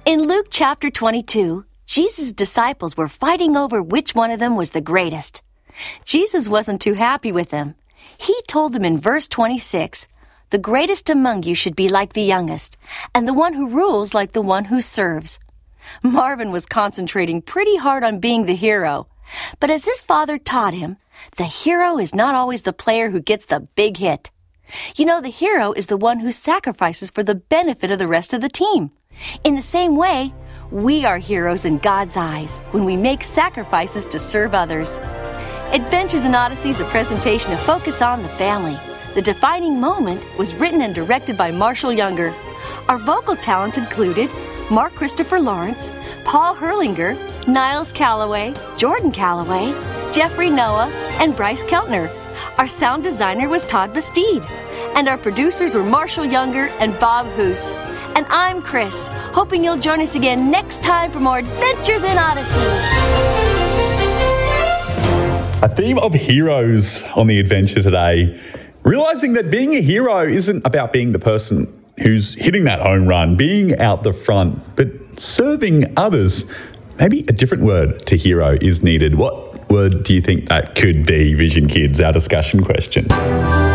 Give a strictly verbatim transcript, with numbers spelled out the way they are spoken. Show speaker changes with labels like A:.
A: In Luke chapter twenty-two, Jesus' disciples were fighting over which one of them was the greatest. Jesus wasn't too happy with them. He told them in verse twenty-six, "The greatest among you should be like the youngest, and the one who rules like the one who serves." Marvin was concentrating pretty hard on being the hero. But as his father taught him, the hero is not always the player who gets the big hit. You know, the hero is the one who sacrifices for the benefit of the rest of the team. In the same way, we are heroes in God's eyes when we make sacrifices to serve others. Adventures in Odyssey is a presentation of Focus on the Family. The Defining Moment was written and directed by Marshall Younger. Our vocal talent included Mark Christopher Lawrence, Paul Herlinger, Niles Calloway, Jordan Calloway, Jeffrey Noah, and Bryce Keltner. Our sound designer was Todd Bastide. And our producers were Marshall Younger and Bob Hoos. And I'm Chris, hoping you'll join us again next time for more Adventures in Odyssey.
B: A theme of heroes on the adventure today. Realizing that being a hero isn't about being the person who's hitting that home run, being out the front, but serving others. Maybe a different word to hero is needed. What word do you think that could be, Vision Kids? Our discussion question.